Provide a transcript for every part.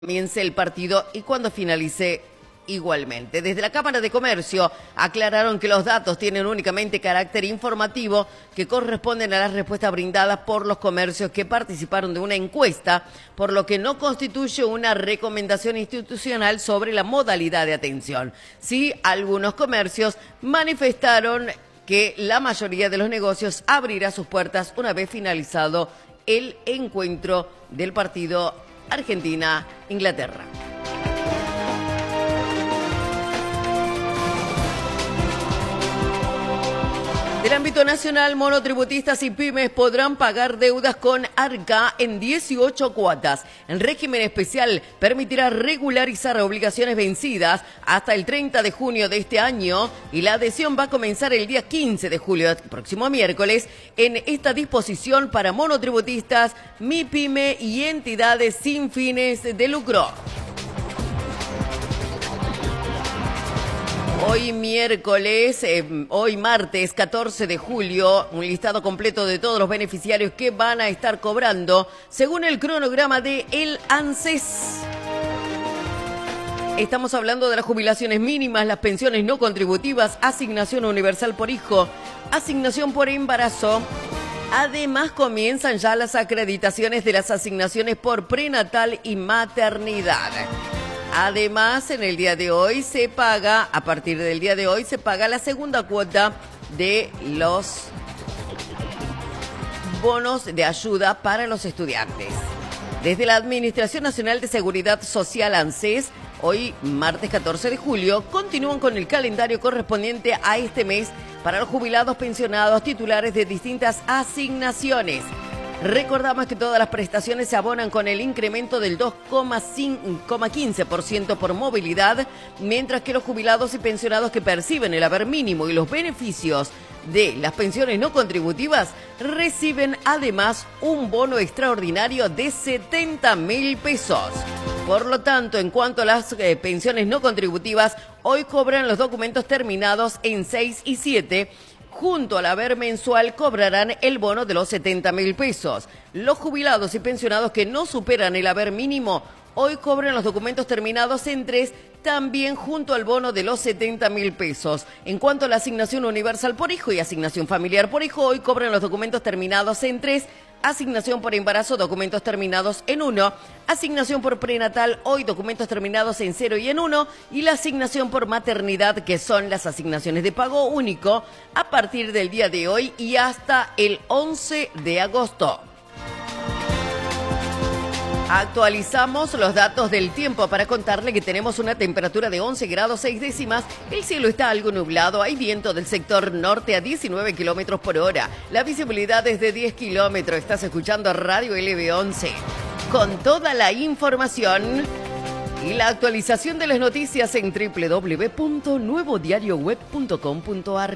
comience el partido y cuando finalice igualmente. Desde la Cámara de Comercio aclararon que los datos tienen únicamente carácter informativo que corresponden a las respuestas brindadas por los comercios que participaron de una encuesta, por lo que no constituye una recomendación institucional sobre la modalidad de atención. Sí, algunos comercios manifestaron que la mayoría de los negocios abrirá sus puertas una vez finalizado el encuentro del partido Argentina-Inglaterra. Del ámbito nacional, monotributistas y pymes podrán pagar deudas con ARCA en 18 cuotas. El régimen especial permitirá regularizar obligaciones vencidas hasta el 30 de junio de este año y la adhesión va a comenzar el día 15 de julio, próximo miércoles, en esta disposición para monotributistas, MIPYME y entidades sin fines de lucro. Hoy martes 14 de julio, un listado completo de todos los beneficiarios que van a estar cobrando según el cronograma de el ANSES. Estamos hablando de las jubilaciones mínimas, las pensiones no contributivas, asignación universal por hijo, asignación por embarazo. Además, comienzan ya las acreditaciones de las asignaciones por prenatal y maternidad. Además, en el día de hoy se paga, a partir del día de hoy, se paga la segunda cuota de los bonos de ayuda para los estudiantes. Desde la Administración Nacional de Seguridad Social, ANSES, hoy, martes 14 de julio, continúan con el calendario correspondiente a este mes para los jubilados pensionados titulares de distintas asignaciones. Recordamos que todas las prestaciones se abonan con el incremento del 2,15% por movilidad, mientras que los jubilados y pensionados que perciben el haber mínimo y los beneficios de las pensiones no contributivas reciben además un bono extraordinario de 70.000 pesos. Por lo tanto, en cuanto a las pensiones no contributivas, hoy cobran los documentos terminados en 6 y 7. Junto al haber mensual cobrarán el bono de los 70.000 pesos. Los jubilados y pensionados que no superan el haber mínimo hoy cobran los documentos terminados en 3, también junto al bono de los 70.000 pesos. En cuanto a la asignación universal por hijo y asignación familiar por hijo, hoy cobran los documentos terminados en 3, asignación por embarazo, documentos terminados en 1, asignación por prenatal, hoy documentos terminados en 0 y en 1, y la asignación por maternidad, que son las asignaciones de pago único, a partir del día de hoy y hasta el 11 de agosto. Actualizamos los datos del tiempo para contarle que tenemos una temperatura de 11 grados 6 décimas, el cielo está algo nublado, hay viento del sector norte a 19 kilómetros por hora, la visibilidad es de 10 kilómetros, estás escuchando Radio LB11. Con toda la información y la actualización de las noticias en www.nuevodiarioweb.com.ar.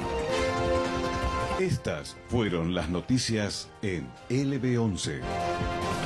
Estas fueron las noticias en LB11.